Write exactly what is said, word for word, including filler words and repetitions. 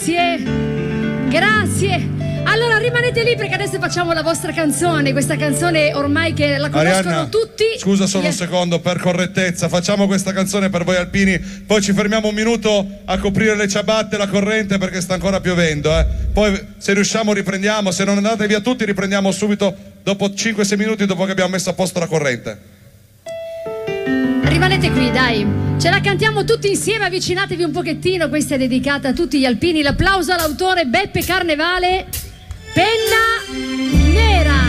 Grazie, grazie. Allora rimanete lì perché adesso facciamo la vostra canzone, questa canzone ormai che la conoscono Arianna, tutti. Scusa solo un secondo, per correttezza, facciamo questa canzone per voi alpini, poi ci fermiamo un minuto a coprire le ciabatte e la corrente perché sta ancora piovendo, eh. Poi se riusciamo riprendiamo, se non andate via tutti riprendiamo subito dopo cinque sei minuti dopo che abbiamo messo a posto la corrente. Rimanete qui, dai. Ce la cantiamo tutti insieme, avvicinatevi un pochettino, questa è dedicata a tutti gli alpini. L'applauso all'autore Beppe Carnevale. Penna nera.